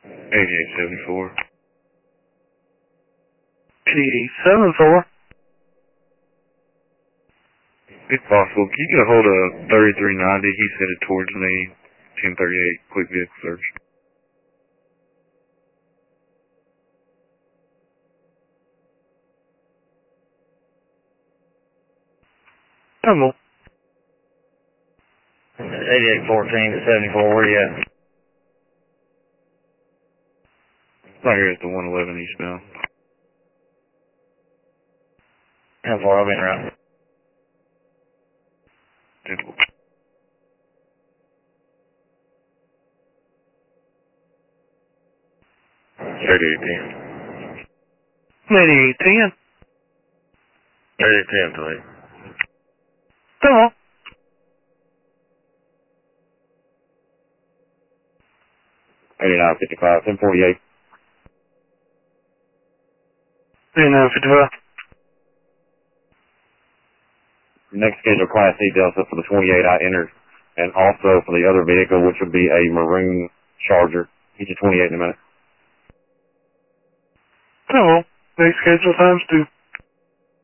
8874. 8874. If possible, can you get a hold of 3390? He's headed towards me. 1038, quick vehicle search. Come on. 8814 to 74, where you at? Right here at the 111 eastbound. How far? I've been around. 8810. 8810. 8810, please. Come on. 8955, 1048. 8955. Next scheduled Class C Delta for the 28 I entered, and also for the other vehicle, which would be a maroon Charger. Get you 28 in a minute. Come on. Next schedule times 2.